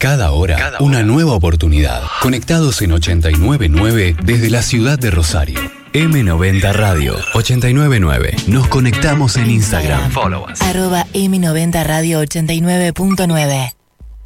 Cada hora, una nueva oportunidad. Conectados en 89.9 desde la ciudad de Rosario. M90 Radio 89.9. Nos conectamos en Instagram. Follow us. @M90 Radio 89.9.